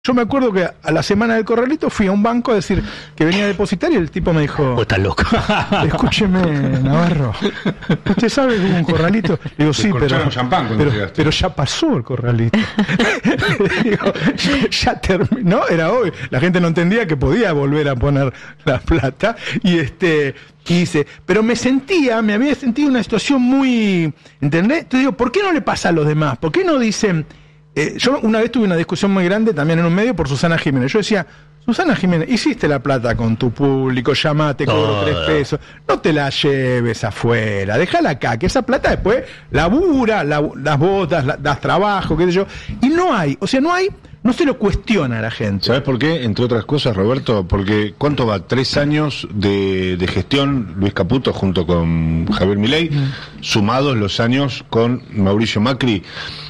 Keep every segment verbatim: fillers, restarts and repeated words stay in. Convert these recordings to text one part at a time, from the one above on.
Yo me acuerdo que a la semana del corralito fui a un banco a decir que venía a depositar y el tipo me dijo... Vos estás loco. Escúcheme, Navarro. ¿Usted sabe que hubo un corralito? Digo, sí, pero, champán pero, pero ya pasó el corralito. Digo, ya terminó, era hoy. La gente no entendía que podía volver a poner la plata. Y este... Y dice, pero me sentía, me había sentido una situación muy... ¿Entendés? Entonces digo, ¿por qué no le pasa a los demás? ¿Por qué no dicen... Eh, yo una vez tuve una discusión muy grande también en un medio por Susana Jiménez. Yo decía, Susana Jiménez, hiciste la plata con tu público, llamate, cobro oh, tres pesos, no te la lleves afuera, déjala acá, que esa plata después labura, la, las botas, la, das trabajo, qué sé yo. Y no hay, o sea, no hay, no se lo cuestiona a la gente. ¿Sabes por qué? Entre otras cosas, Roberto, porque ¿cuánto va? Tres años de, de gestión Luis Caputo junto con Javier Milei, mm. sumados los años con Mauricio Macri.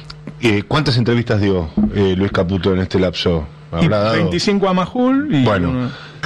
Eh, ¿Cuántas entrevistas dio eh, Luis Caputo en este lapso? ¿Habrá dado? veinticinco a Majul y... Bueno,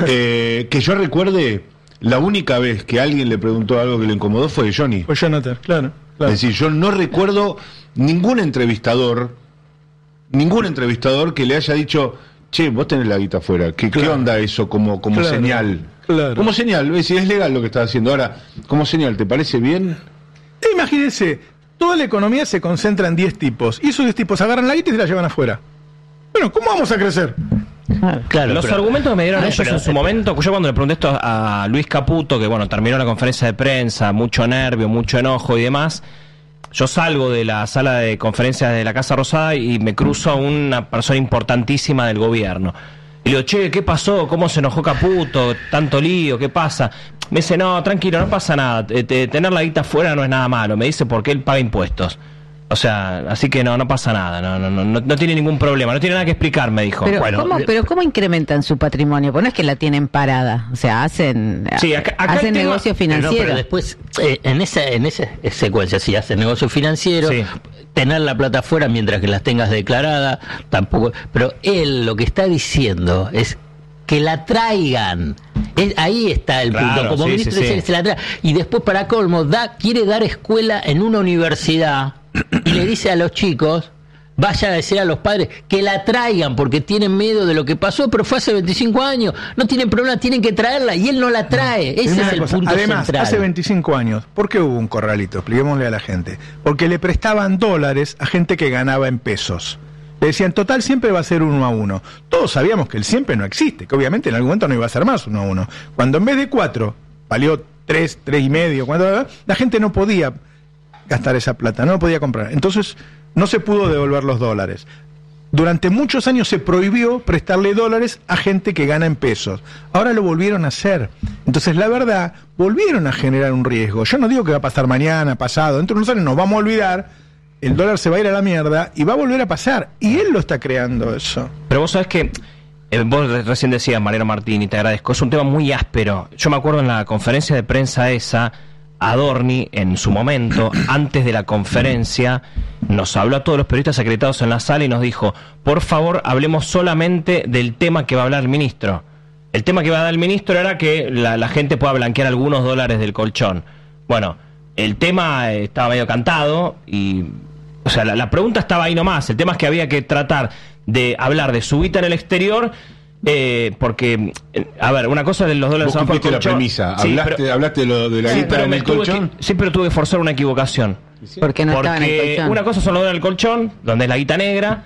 eh, que yo recuerde, la única vez que alguien le preguntó algo que le incomodó fue Johnny. Fue Jonathan, claro, claro. Es decir, yo no recuerdo ningún entrevistador, ningún entrevistador que le haya dicho, che, vos tenés la guita afuera, ¿qué, claro. ¿qué onda eso como, como claro, señal? Claro. Como señal, es decir, es legal lo que estás haciendo. Ahora, como señal, ¿te parece bien? Imagínense... Toda la economía se concentra en diez tipos. Y esos diez tipos agarran la guita y se la llevan afuera. Bueno, ¿cómo vamos a crecer? Claro, los pero, argumentos que me dieron ah, ellos pero, en su pero, momento, yo cuando le pregunté esto a Luis Caputo, que bueno, terminó la conferencia de prensa, mucho nervio, mucho enojo y demás, yo salgo de la sala de conferencias de la Casa Rosada y me cruzo a una persona importantísima del gobierno. Y le digo, che, ¿qué pasó? ¿Cómo se enojó Caputo? ¿Tanto lío? ¿Qué pasa? Me dice, no, tranquilo, no pasa nada. Tener la guita afuera no es nada malo. Me dice, porque él paga impuestos. O sea, así que no, no pasa nada. No, no, no, no tiene ningún problema. No tiene nada que explicar, me dijo. Pero, bueno, ¿cómo, pero ¿cómo incrementan su patrimonio? Pues no es que la tienen parada. O sea, hacen, sí, acá, acá hacen tema, negocio financiero. Pero, no, pero después, eh, en esa en esa secuencia, si hacen negocio financiero... Sí. Tener la plata afuera mientras que las tengas declarada, tampoco... Pero él lo que está diciendo es que la traigan. Es, ahí está el claro, punto. Como sí, ministro sí, sí. se la trae. Y después, para colmo, da, quiere dar escuela en una universidad y le dice a los chicos, vayan a decir a los padres que la traigan porque tienen miedo de lo que pasó, pero fue hace veinticinco años, no tienen problema, tienen que traerla y él no la trae. No, ese es el cosa. punto Además, central. hace veinticinco años, ¿por qué hubo un corralito? Expliquémosle a la gente. Porque le prestaban dólares a gente que ganaba en pesos. Le decían, total, siempre va a ser uno a uno. Todos sabíamos que el siempre no existe, que obviamente en algún momento no iba a ser más uno a uno. Cuando en vez de cuatro, valió tres, tres y medio, cuando, la gente no podía gastar esa plata, no podía comprar. Entonces, no se pudo devolver los dólares. Durante muchos años se prohibió prestarle dólares a gente que gana en pesos. Ahora lo volvieron a hacer. Entonces, la verdad, volvieron a generar un riesgo. Yo no digo que va a pasar mañana, pasado, dentro de unos años nos vamos a olvidar, el dólar se va a ir a la mierda y va a volver a pasar. Y él lo está creando eso. Pero vos sabés que, eh, vos recién decías, Mariano Martín, y te agradezco, es un tema muy áspero. Yo me acuerdo en la conferencia de prensa esa, Adorni, en su momento, antes de la conferencia, nos habló a todos los periodistas acreditados en la sala y nos dijo, por favor, hablemos solamente del tema que va a hablar el ministro. El tema que va a dar el ministro era que la, la gente pueda blanquear algunos dólares del colchón. Bueno, el tema estaba medio cantado y, o sea, la, la pregunta estaba ahí nomás. El tema es que había que tratar de hablar de su guita en el exterior. Eh, porque, a ver, una cosa de los dólares abajo del colchón. La premisa. Sí, ¿Hablaste, pero, ¿Hablaste de, lo, de la sí, guita en el colchón? Que, sí, pero tuve que forzar una equivocación. ¿Sí? Porque no porque estaba en el colchón. Una cosa son los dólares del colchón, donde es la guita negra,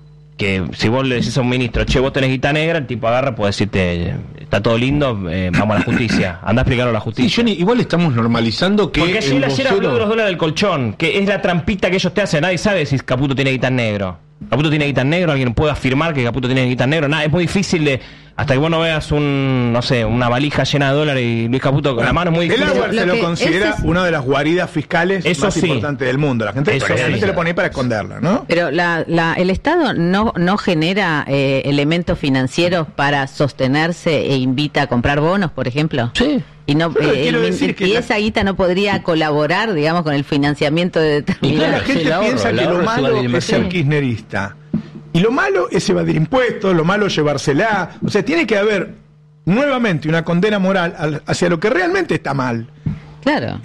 que si vos le decís a un ministro, che, vos tenés guita negra, el tipo agarra, puede decirte, está todo lindo, eh, vamos a la justicia, anda a explicarlo a la justicia. Sí, Johnny, igual estamos normalizando que porque ayer, el ayer vocero... habló de los dólares del colchón, que es la trampita que ellos te hacen, nadie sabe si Caputo tiene guita en negro. Caputo tiene guita en negro, alguien puede afirmar que Caputo tiene guita en negro, nada, es muy difícil de... Hasta que vos no veas un, no sé, una valija llena de dólares y Luis Caputo con la mano, es muy difícil. El agua se lo, lo considera es... una de las guaridas fiscales eso más sí. importantes del mundo. La gente realmente sí. lo pone ahí para esconderla, ¿no? Pero la, la, el Estado no, no genera eh, elementos financieros para sostenerse e invita a comprar bonos, por ejemplo. Sí. Y no eh, el, y la... esa guita no podría colaborar, digamos, con el financiamiento de determinados. La gente ahorro, piensa que lo malo es ser kirchnerista. Y lo malo es evadir impuestos, lo malo es llevársela. O sea, tiene que haber nuevamente una condena moral hacia lo que realmente está mal. Claro.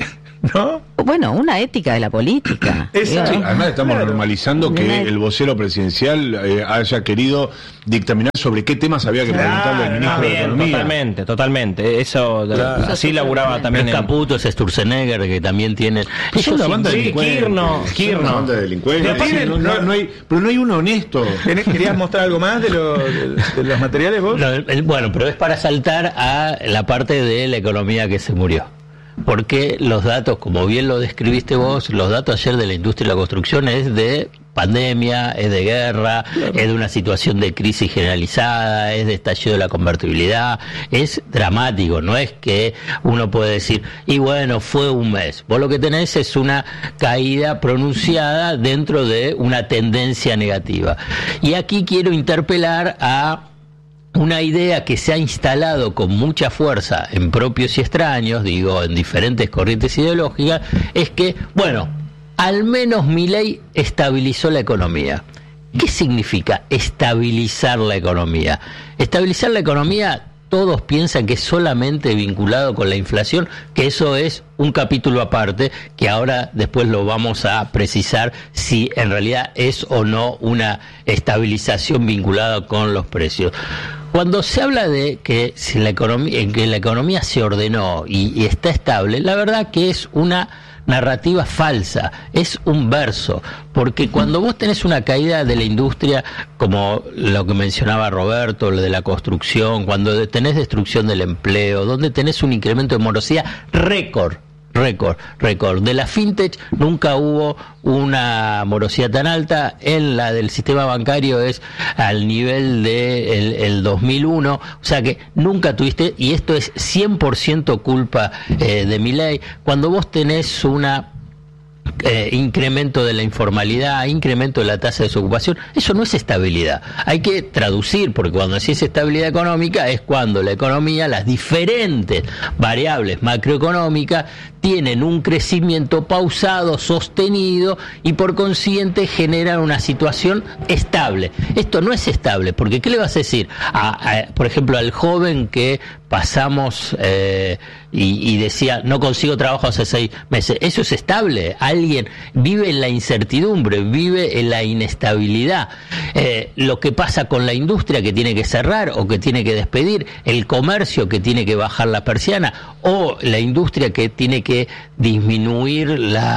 ¿no? Bueno, una ética de la política. Esa- Sí, además estamos Claro. normalizando que Una- el vocero presidencial eh, haya querido dictaminar sobre qué temas había que Claro, preguntarle al ministro no, de Bien, Economía. totalmente, totalmente. Eso, Claro. así laburaba también. Pero en- Caputo, es Sturzenegger, que también tiene... Pues son ellos una banda de sí, delincuentes. Kirno, Son una Kirno. banda de delincuentes. Pero aparte- no, no- no hay, pero no hay uno honesto. ¿Tenés- ¿Querías mostrar algo más de, lo- de- de los materiales vos? No, el- bueno, pero es para saltar a la parte de la economía que se murió. Porque los datos, como bien lo describiste vos, los datos ayer de la industria de la construcción es de pandemia, es de guerra, es de una situación de crisis generalizada, es de estallido de la convertibilidad, es dramático, no es que uno puede decir, y bueno, fue un mes. Vos lo que tenés es una caída pronunciada dentro de una tendencia negativa. Y aquí quiero interpelar a una idea que se ha instalado con mucha fuerza en propios y extraños, digo, en diferentes corrientes ideológicas, es que, bueno, al menos Milei estabilizó la economía. ¿Qué significa estabilizar la economía? Estabilizar la economía, todos piensan que es solamente vinculado con la inflación, que eso es un capítulo aparte, que ahora después lo vamos a precisar si en realidad es o no una estabilización vinculada con los precios. Cuando se habla de que si la economía, en que la economía se ordenó y, y está estable, la verdad que es una narrativa falsa, es un verso, porque cuando vos tenés una caída de la industria, como lo que mencionaba Roberto, lo de la construcción, cuando tenés destrucción del empleo, donde tenés un incremento de morosidad récord, récord, récord. De la fintech nunca hubo una morosidad tan alta, en la del sistema bancario es al nivel de el, el dos mil uno, o sea que nunca tuviste, y esto es cien por ciento culpa eh, de Milei. Cuando vos tenés una Eh, incremento de la informalidad, incremento de la tasa de desocupación, eso no es estabilidad. Hay que traducir, porque cuando decís estabilidad económica es cuando la economía, las diferentes variables macroeconómicas tienen un crecimiento pausado, sostenido, y por consiguiente generan una situación estable. Esto no es estable, porque ¿qué le vas a decir? A, a, por ejemplo, al joven que pasamos eh, y, y decía, no consigo trabajo hace seis meses. ¿Eso es estable? Alguien vive en la incertidumbre, vive en la inestabilidad. Eh, lo que pasa con la industria que tiene que cerrar o que tiene que despedir, el comercio que tiene que bajar la persiana, o la industria que tiene que disminuir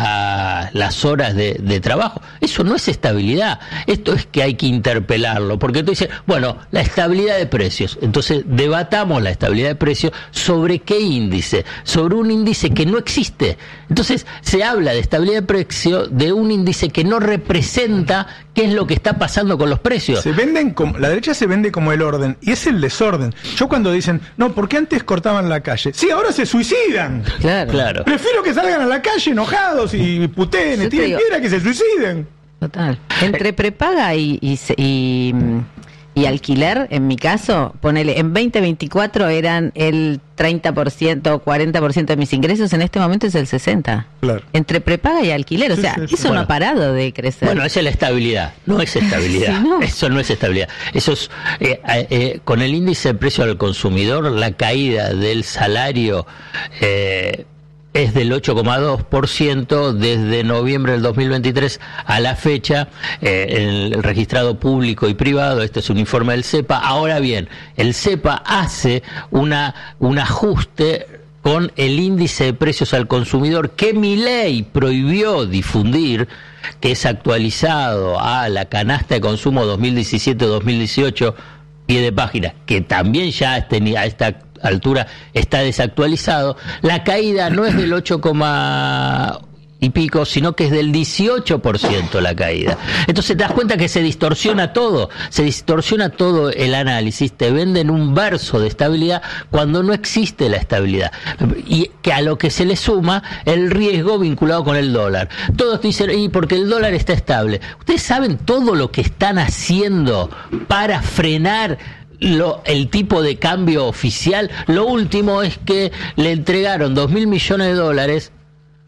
la, las horas de, de trabajo. Eso no es estabilidad. Esto es que hay que interpelarlo, porque tú dices, bueno, la estabilidad de precios. Entonces, debatamos la estabilidad de precios sobre qué índice, sobre un índice que no existe. Entonces, se habla de estabilidad de precio de un índice que no representa qué es lo que está pasando con los precios. Se venden como, la derecha se vende como el orden, y es el desorden. Yo cuando dicen, no, porque antes cortaban la calle. Sí, ahora se suicidan. Claro. Claro. Prefiero que salgan a la calle enojados y puteen, Yo te tiren digo- piedra, que se suiciden. Total. Entre prepaga y, y, se- y, mm, y alquiler, en mi caso, ponele, en veinte veinticuatro eran el treinta por ciento, cuarenta por ciento de mis ingresos, en este momento es el sesenta por ciento. Claro. Entre prepaga y alquiler, o Sí, sea, sí, sí. eso no Bueno. ha parado de crecer. Bueno, esa es la estabilidad, no es estabilidad. Sí, no. Eso no es estabilidad. Eso es, eh, eh, eh, con el índice de precio al consumidor, la caída del salario eh, es del ocho coma dos por ciento desde noviembre del dos mil veintitrés a la fecha, eh, el, el registrado público y privado. Este es un informe del CEPA. Ahora bien, el CEPA hace una un ajuste con el índice de precios al consumidor que Milei prohibió difundir, que es actualizado a la canasta de consumo dos mil diecisiete dos mil dieciocho, pie de página, que también ya tenía a esta altura está desactualizado. La caída no es del ocho y pico, sino que es del dieciocho por ciento la caída. Entonces te das cuenta que se distorsiona todo, se distorsiona todo el análisis, te venden un verso de estabilidad cuando no existe la estabilidad, y que a lo que se le suma el riesgo vinculado con el dólar. Todos dicen, y porque el dólar está estable. Ustedes saben todo lo que están haciendo para frenar Lo, el tipo de cambio oficial. Lo último es que le entregaron dos mil millones de dólares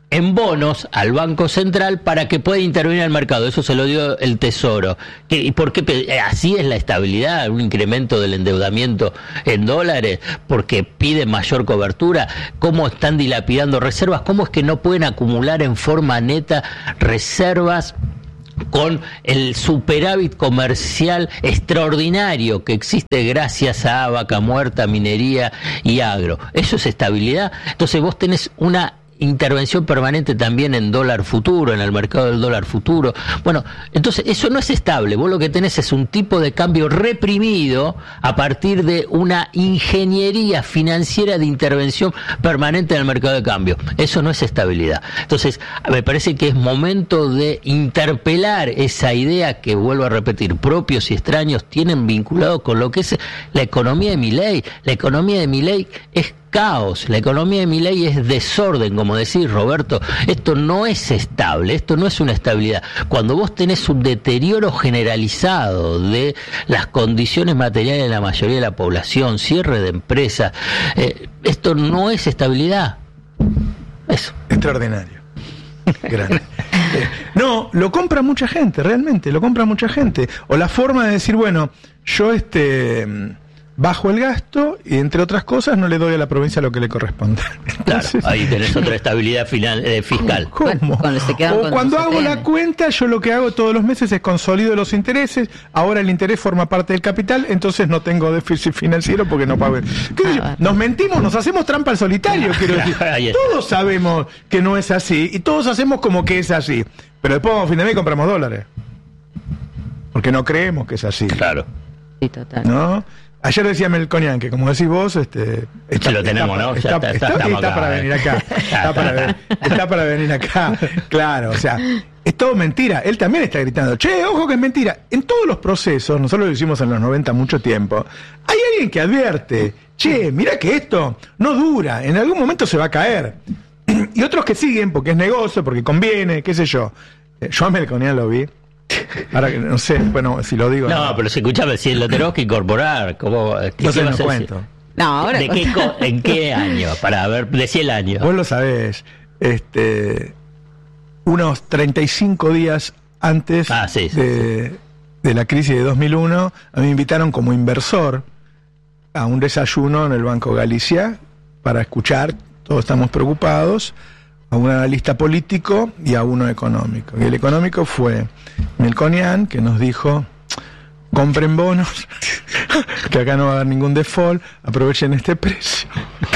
en bonos al Banco Central para que pueda intervenir el mercado. Eso se lo dio el Tesoro. ¿Y por qué? Así es la estabilidad, un incremento del endeudamiento en dólares, porque piden mayor cobertura. ¿Cómo están dilapidando reservas? ¿Cómo es que no pueden acumular en forma neta reservas con el superávit comercial extraordinario que existe gracias a vaca muerta, minería y agro? Eso es estabilidad. Entonces vos tenés una intervención permanente también en dólar futuro, en el mercado del dólar futuro. Bueno, entonces eso no es estable. Vos lo que tenés es un tipo de cambio reprimido a partir de una ingeniería financiera de intervención permanente en el mercado de cambio. Eso no es estabilidad. Entonces, me parece que es momento de interpelar esa idea que, vuelvo a repetir, propios y extraños tienen vinculado con lo que es la economía de Milei. La economía de Milei es caos, la economía de Milei es desorden, como decís, Roberto. Esto no es estable, esto no es una estabilidad. Cuando vos tenés un deterioro generalizado de las condiciones materiales de la mayoría de la población, cierre de empresas, eh, esto no es estabilidad. Eso. Extraordinario. Grande. Eh, no, lo compra mucha gente, realmente, lo compra mucha gente. O la forma de decir, bueno, yo este... bajo el gasto y, entre otras cosas, no le doy a la provincia lo que le corresponde. Entonces, claro, ahí tenés otra estabilidad final, eh, fiscal. ¿Cómo? Bueno, cuando se quedan o con cuando los hago C T M. la cuenta, yo lo que hago todos los meses es consolido los intereses. Ahora el interés forma parte del capital, entonces no tengo déficit financiero porque no pago. ¿Qué sé yo? Ah, Nos mentimos, nos hacemos trampa al solitario, quiero decir. Ahí está. Todos sabemos que no es así y todos hacemos como que es así. Pero después, a fin de mes, compramos dólares. Porque no creemos que es así. Claro. Sí, total. ¿No? Ayer decía Melconian que, como decís vos, este, Sí, lo tenemos, ¿no? Está, Ya está, está, está- estamos está acá, para eh. venir acá. Está para, ver- está para venir acá. Claro, o sea, es todo mentira. Él también está gritando, che, ojo que es mentira. En todos los procesos, nosotros lo hicimos en los noventa mucho tiempo, hay alguien que advierte, che, mira que esto no dura, en algún momento se va a caer. Y otros que siguen porque es negocio, porque conviene, qué sé yo. Eh, Yo a Melconian lo vi. Ahora que no sé, bueno, si lo digo. No, pero si escuchame, si lo tenemos que incorporar, ¿cómo? ¿qué- No qué se vas lo a cuento. decir? No, ahora. ¿De qué co- ¿En qué año? Para ver, decí el año. Vos lo sabés, este, unos treinta y cinco días antes Ah, sí, sí, de, de la crisis de dos mil uno, a mí me invitaron como inversor a un desayuno en el Banco Galicia para escuchar, todos estamos preocupados, a un analista político y a uno económico. Y el económico fue Melconian, que nos dijo, compren bonos, que acá no va a haber ningún default, aprovechen este precio.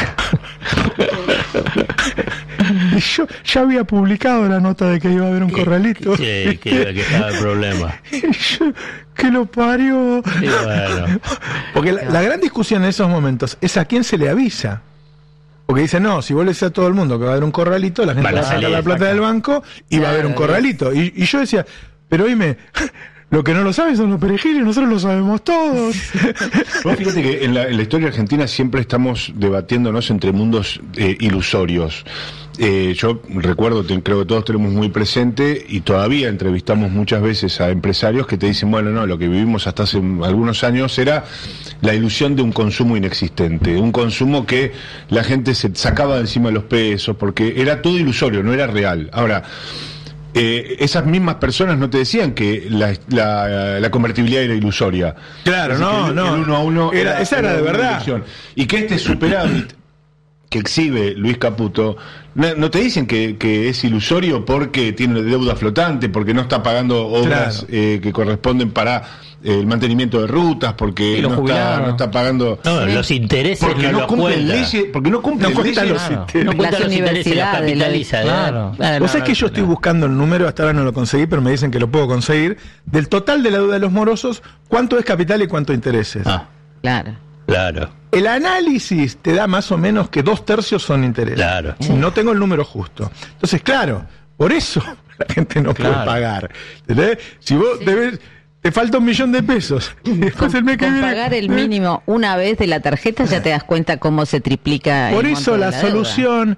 Y yo ya había publicado la nota de que iba a haber un corralito. Sí, que, que estaba el problema. Y yo, que lo parió. Y bueno. Porque la, la gran discusión en esos momentos es a quién se le avisa. Porque dice, no, si vos le decís a todo el mundo que va a haber un corralito, la gente Van a va a sacar salir, la plata exacto. del banco y va a haber un Claro, corralito. Y, y yo decía, pero oíme, lo que no lo saben son los perejiles, nosotros lo sabemos todos. Vos fíjate que en la, en la historia argentina siempre estamos debatiéndonos entre mundos eh, ilusorios. Eh, yo recuerdo, te- creo que todos tenemos muy presente y todavía entrevistamos muchas veces a empresarios que te dicen, bueno, no, lo que vivimos hasta hace algunos años era la ilusión de un consumo inexistente, un consumo que la gente se sacaba de encima de los pesos porque era todo ilusorio, no era real. Ahora, eh, esas mismas personas no te decían que la, la, la convertibilidad era ilusoria. Claro, Así no, que el, no. el uno a uno Era- esa era de una verdad. ilusión. Y que este superávit que exhibe Luis Caputo, no, no te dicen que, que es ilusorio porque tiene deuda flotante, porque no está pagando obras Claro. eh, que corresponden para eh, el mantenimiento de rutas, porque Y los no está, jubilados. no está pagando... No, los intereses porque no, no los cumplen cuenta. leyes, porque no cumplen No cuentan leyes. los Claro. intereses. No cuenta Las los intereses, los universidades, capitaliza. ¿eh? Claro. Ah, Vos no, sabés no, que yo no. estoy buscando el número, hasta ahora no lo conseguí, pero me dicen que lo puedo conseguir. Del total de la deuda de los morosos, ¿cuánto es capital y cuánto intereses? Ah, Claro. claro. El análisis te da más o menos que dos tercios son intereses. Claro. No tengo el número justo. Entonces, claro, por eso la gente no puede Claro. pagar. ¿Entendés? Si vos debes, te falta un millón de pesos. Y después el mes que Con viene- pagar el mínimo una vez de la tarjeta ya te das cuenta cómo se triplica. Por el eso monto de la, la deuda. solución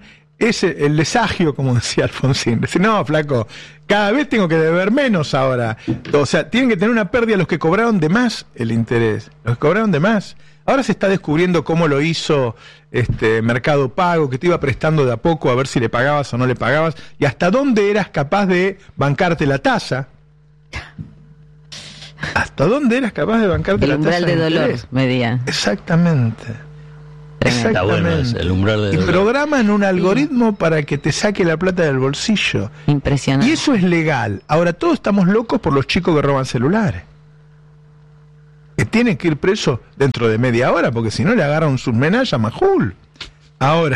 es el desagio, como decía Alfonsín. Decir, no, flaco, cada vez tengo que deber menos ahora. O sea, tienen que tener una pérdida los que cobraron de más el interés. Los que cobraron de más. Ahora se está descubriendo cómo lo hizo este Mercado Pago, que te iba prestando de a poco a ver si le pagabas o no le pagabas, y hasta dónde eras capaz de bancarte la tasa. ¿Hasta dónde eras capaz de bancarte el la tasa? El umbral de, de dolor, interés? medía. Exactamente. Está bueno ese, el umbral de y dolor. programan un algoritmo sí. para que te saque la plata del bolsillo. Impresionante. Y eso es legal. Ahora todos estamos locos por los chicos que roban celulares. Que tienen que ir presos dentro de media hora, porque si no le agarran un submenage a Majul. Ahora,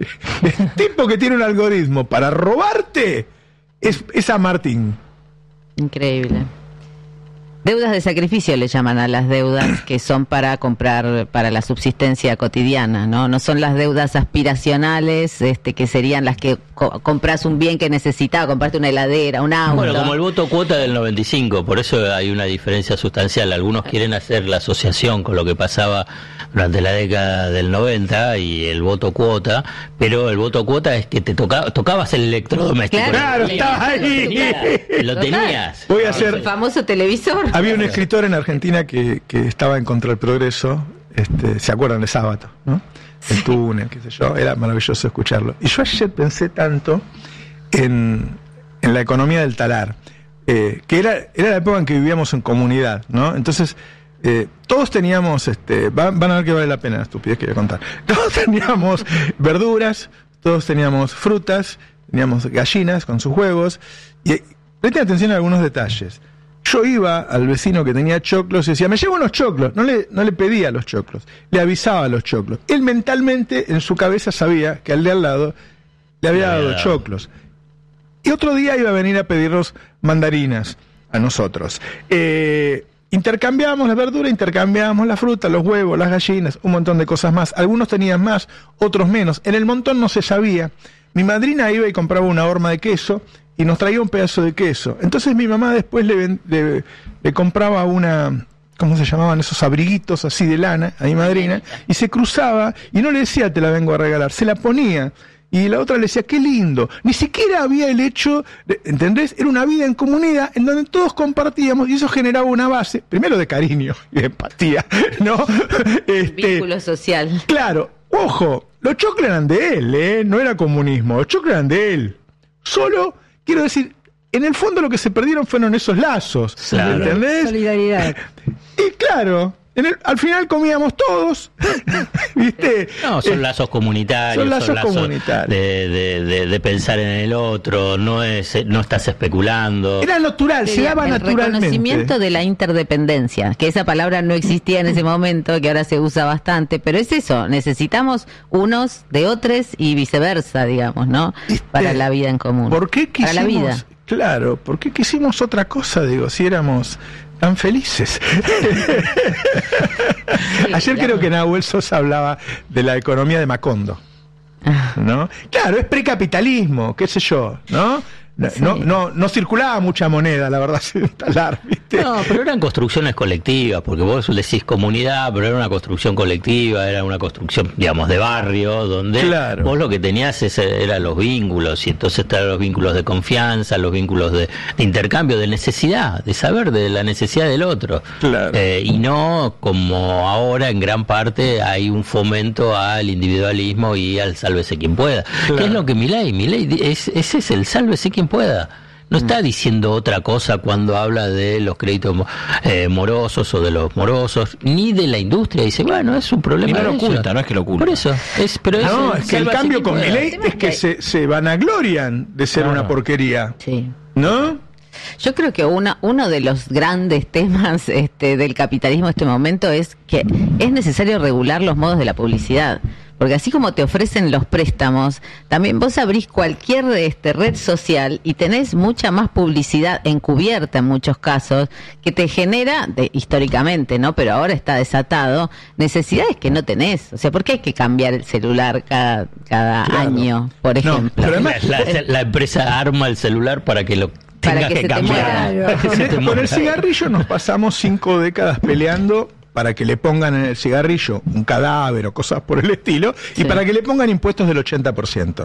el tipo que tiene un algoritmo para robarte es, es a Martín. Increíble. Deudas de sacrificio le llaman a las deudas que son para comprar, para la subsistencia cotidiana, ¿no? No son las deudas aspiracionales, este, que serían las que co- compras un bien que necesitas, compraste una heladera, un auto. Bueno, como el voto cuota del noventa y cinco, por eso hay una diferencia sustancial. Algunos quieren hacer la asociación con lo que pasaba durante la década del noventa y el voto cuota, pero el voto cuota es que te toca, tocabas el electrodoméstico. Claro, estabas ahí. Lo tenías. Voy a hacer... El famoso televisor. Había un escritor en Argentina que, que estaba en contra del progreso, este, ¿se acuerdan de Sábato? ¿No? El sí. túnel, qué sé yo, era maravilloso escucharlo. Y yo ayer pensé tanto en, en la economía del talar, eh, que era, era la época en que vivíamos en comunidad, ¿no? Entonces, eh, todos teníamos, este, van, van a ver que vale la pena la estupidez que voy a contar, todos teníamos verduras, todos teníamos frutas, teníamos gallinas con sus huevos, y presten atención a algunos detalles. Yo iba al vecino que tenía choclos y decía, me llevo unos choclos. No le, no le pedía los choclos, le avisaba a los choclos. Él mentalmente, en su cabeza, sabía que al de al lado le había dado yeah. choclos. Y otro día iba a venir a pedirnos mandarinas a nosotros. Eh, intercambiábamos la verdura, intercambiábamos la fruta, los huevos, las gallinas, un montón de cosas más. Algunos tenían más, otros menos. En el montón no se sabía. Mi madrina iba y compraba una horma de queso y nos traía un pedazo de queso. Entonces mi mamá después le, le, le compraba una, ¿cómo se llamaban esos abriguitos así de lana a mi madrina? Y se cruzaba y no le decía te la vengo a regalar, se la ponía. Y la otra le decía, qué lindo. Ni siquiera había el hecho, de, ¿entendés? Era una vida en comunidad en donde todos compartíamos y eso generaba una base, primero de cariño y de empatía, ¿no? Este, vínculo social. Claro, ojo, los choclos eran de él, ¿eh? No era comunismo, los choclos eran de él. Solo... Quiero decir, en el fondo lo que se perdieron fueron esos lazos, claro. ¿Entendés? Solidaridad. Y claro, en el, al final comíamos todos, ¿viste? No, son eh, lazos comunitarios, son lazos, son lazos comunitarios. De, de, de, de pensar en el otro, no es, no estás especulando. Era natural, se daba el naturalmente. El reconocimiento de la interdependencia, que esa palabra no existía en ese momento, que ahora se usa bastante, pero es eso, necesitamos unos de otros y viceversa, digamos, ¿no? ¿Viste? Para la vida en común. ¿Por qué quisimos, para la vida? Claro, ¿por qué quisimos otra cosa, digo, si éramos tan felices? Sí, Ayer claro. creo que Nahuel Sosa hablaba de la economía de Macondo, ¿no? Claro, es precapitalismo, qué sé yo, ¿no? No, sí. no, no, no circulaba mucha moneda, la verdad, sin talar, ¿viste? No, pero eran construcciones colectivas, porque vos decís comunidad, pero era una construcción colectiva, era una construcción, digamos, de barrio, donde claro. vos lo que tenías ese, eran los vínculos, y entonces estaban los vínculos de confianza, los vínculos de, de intercambio, de necesidad, de saber de la necesidad del otro. Claro. Eh, y no como ahora en gran parte hay un fomento al individualismo y al sálvese quien pueda. Claro. ¿Qué es lo que Milei? Milei es, ese es el sálvese quien pueda. No está diciendo otra cosa cuando habla de los créditos eh, morosos o de los morosos, ni de la industria. Dice, bueno, es un problema. Y no lo de oculta, ellos. no es que lo oculta. Por eso. Es, pero no, es, es que el cambio con Milei es que se, se vanaglorian de ser claro. una porquería. Sí. ¿No? Yo creo que una, uno de los grandes temas este, del capitalismo en este momento es que es necesario regular los modos de la publicidad. Porque así como te ofrecen los préstamos, también vos abrís cualquier este, red social y tenés mucha más publicidad encubierta en muchos casos, que te genera, de, históricamente, ¿no? Pero ahora está desatado, necesidades que no tenés. O sea, ¿por qué hay que cambiar el celular cada, cada claro. año, por ejemplo? No, pero además, la, la, la empresa arma el celular para que lo para que, que se cambiar. te muera. Con, con el cigarrillo nos pasamos cinco décadas peleando para que le pongan en el cigarrillo un cadáver o cosas por el estilo, sí. y para que le pongan impuestos del ochenta por ciento.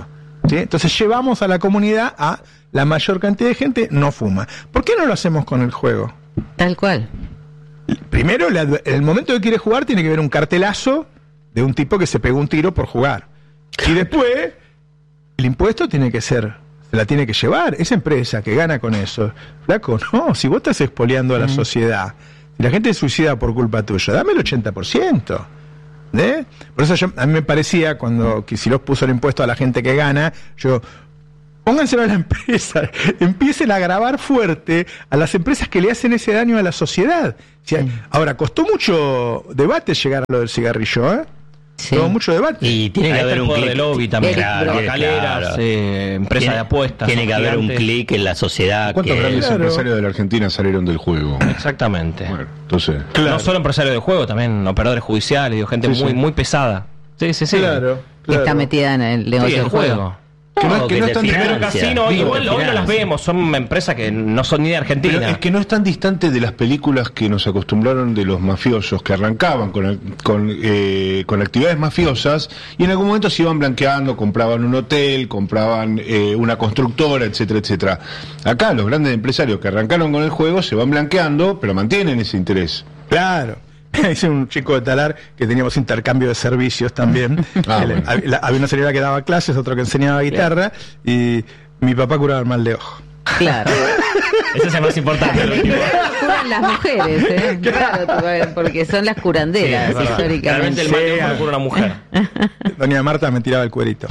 ¿sí? Entonces llevamos a la comunidad a la mayor cantidad de gente no fuma. ¿Por qué no lo hacemos con el juego? Tal cual. Primero, en el momento que quiere jugar, tiene que ver un cartelazo de un tipo que se pegó un tiro por jugar. Y después, el impuesto tiene que ser, se la tiene que llevar. Esa empresa que gana con eso, flaco, no, si vos estás expoliando a la mm. sociedad, si la gente se suicida por culpa tuya, dame el ochenta por ciento. ¿Eh? Por eso yo, a mí me parecía, cuando Kicillof puso el impuesto a la gente que gana, yo... Pónganselo a la empresa, empiecen a grabar fuerte a las empresas que le hacen ese daño a la sociedad. O sea, ahora, costó mucho debate llegar a lo del cigarrillo, ¿eh? Sí. Tuvo mucho debate. Y tiene que haber un clic de lobby también, claro, caleras, claro. eh, empresas tiene, de apuestas. Tiene que haber gigantes. Un clic en la sociedad. ¿Cuántos que... grandes claro. empresarios de la Argentina salieron del juego? Exactamente. Bueno, entonces, claro. No solo empresarios del juego, también operadores judiciales, digo, gente sí, muy, sí. muy pesada. Sí, sí, sí. Claro, claro. Está metida en el negocio sí, del el juego. juego. Que no, No, que que no te están financia. Pero casino, Digo, igual hoy no las vemos, son empresas que no son ni de Argentina. Pero es que no es tan distante de las películas que nos acostumbraron de los mafiosos, que arrancaban con, con, eh, con actividades mafiosas y en algún momento se iban blanqueando, compraban un hotel, compraban eh, una constructora, etcétera, etcétera. Acá los grandes empresarios que arrancaron con el juego se van blanqueando, pero mantienen ese interés. Claro. Hice un chico de Talar que teníamos intercambio de servicios también. Ah, El, bueno. había, había una señora que daba clases, otro que enseñaba guitarra, y mi papá curaba el mal de ojo. Claro. Ese es el más importante. Lo curan las mujeres, ¿eh? Claro, porque son las curanderas, Sí, históricamente. realmente el mal de ojo lo cura una mujer. Doña Marta me tiraba el cuerito.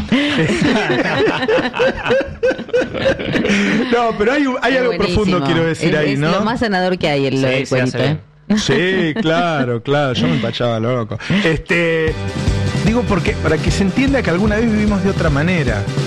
No, pero hay, un- hay algo Buenísimo. profundo, quiero decir es, ahí, es ¿no? lo más sanador que hay, el lo Sí, del se hace cuerito, ¿eh? bien. Sí, claro, claro, yo me empachaba loco. Este, digo porque para que se entienda que alguna vez vivimos de otra manera.